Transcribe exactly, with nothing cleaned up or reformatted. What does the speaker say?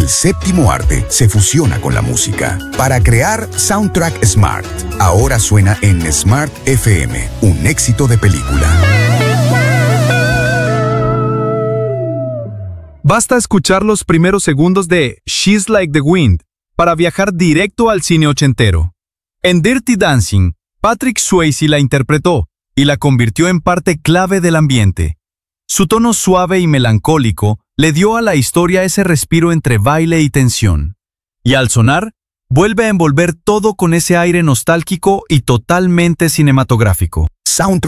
El séptimo arte se fusiona con la música para crear Soundtrack Smart. Ahora suena en Smart F M, un éxito de película. Basta escuchar los primeros segundos de She's Like the Wind para viajar directo al cine ochentero. En Dirty Dancing, Patrick Swayze la interpretó y la convirtió en parte clave del ambiente. Su tono suave y melancólico le dio a la historia ese respiro entre baile y tensión. Y al sonar, vuelve a envolver todo con ese aire nostálgico y totalmente cinematográfico. Soundtrack